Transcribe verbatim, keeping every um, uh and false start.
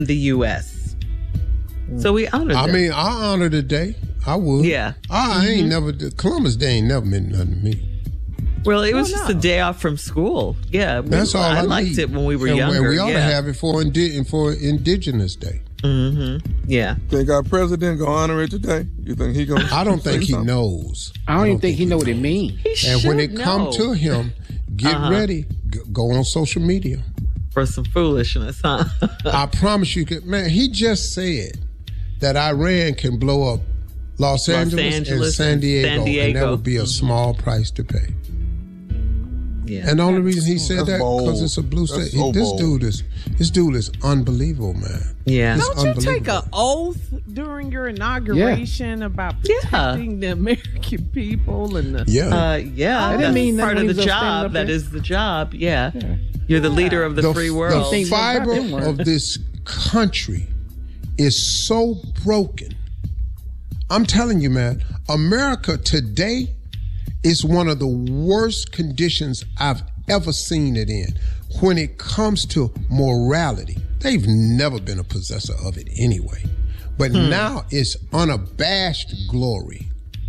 the U S So we honor I them. mean, I honor the day. I would. Yeah. I ain't mm-hmm. never, Columbus Day ain't never meant nothing to me. Well, it was Oh, just no. a day off from school. Yeah. We, That's all I, I liked need. it when we were and, younger. And we ought yeah. to have it for, indi- for Indigenous Day. Mm-hmm. Yeah. Think our president gonna honor it today? You think he gonna? I don't think he something? knows. I don't, I don't even think, think he know what it means. And when it know. come to him, get uh-huh. ready. G- go on social media. For some foolishness, huh? I promise you, man, he just said that Iran can blow up Los, Los Angeles, Angeles and San Diego, San Diego, and that would be a small price to pay. Yeah. And the only reason he said That's that bold. because it's a blue That's state. so This bold. dude is this dude is unbelievable, man. Yeah. It's Don't you take an unbelievable. oath during your inauguration about protecting the American people and the Yeah. Uh, yeah, I didn't that's mean that part when of he the was standing job. up That there. is the job. Yeah, Yeah. you're the leader of the, the free the world. Think fiber about them words. of this country is so broken. I'm telling you, man, America today is one of the worst conditions I've ever seen it in when it comes to morality. They've never been a possessor of it anyway. But Hmm. now it's unabashed glory.